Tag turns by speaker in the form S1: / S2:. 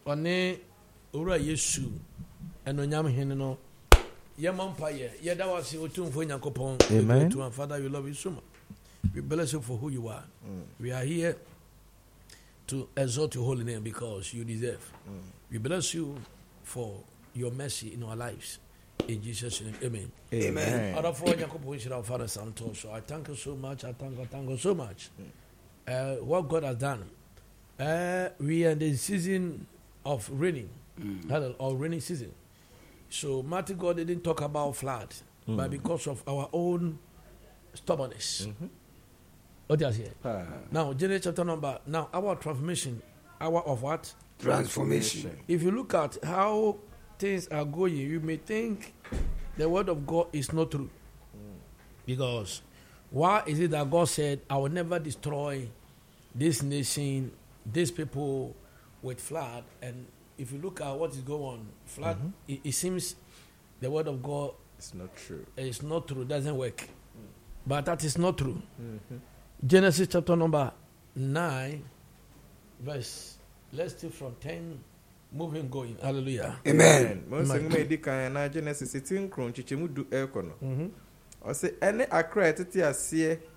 S1: One Ura Yesu and Onyam Hinno. Yamampire, Yadawas, Otum for Yakopon. Amen. To our Father, we love you so much. We bless you for who you are. We are here to exalt your holy name because you deserve. We bless you for your mercy in our lives. In Jesus' name, amen.
S2: Amen.
S1: Other for Yakopon, our Father Santos. So I thank you so much. I thank you so much. What God has done. We are in the season of raining, or rainy season. So Mighty God didn't talk about flood, but because of our own stubbornness. What does here? Now, Genesis chapter number. Now, our transformation, hour of what?
S2: Transformation.
S1: If you look at how things are going, you may think the word of God is not true. Because why is it that God said, I will never destroy this nation, these people with flood? And if you look at what is going on, flood, it seems the word of God
S3: is not true.
S1: It's not true, doesn't work. But that is not true. Genesis chapter number 9, verse, let's take from 10, moving, going. Hallelujah.
S2: Amen.
S3: Genesis 18, I say, any accredit here,